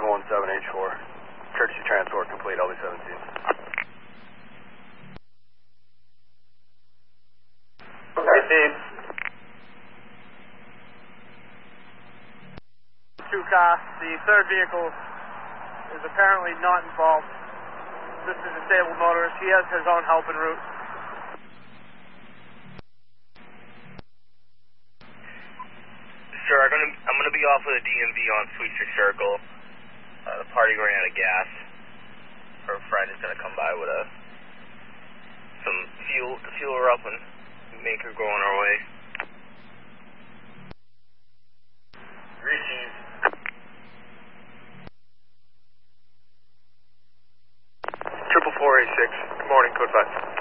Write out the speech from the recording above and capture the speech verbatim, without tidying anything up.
seven one seven H four. Courtesy transport complete, L B seventeen. fifteen. Two car, the third vehicle is apparently not involved. This is a disabled motorist. He has his own help en route. Sir, I'm gonna, I'm gonna be off with a D M V on Sweetser Circle. Uh, the party ran out of gas. Her friend is gonna come by with a some fuel to fuel her up and make her go on our way. Receive. Triple four eight six. Good morning, code five.